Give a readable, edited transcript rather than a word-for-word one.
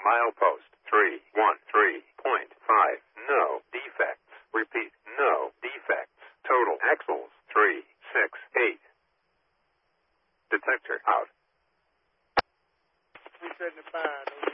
Milepost 313.5. No defects. Repeat, no defects. Total axles 368. Detector out. 375.